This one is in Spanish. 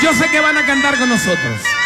Yo sé que van a cantar con nosotros.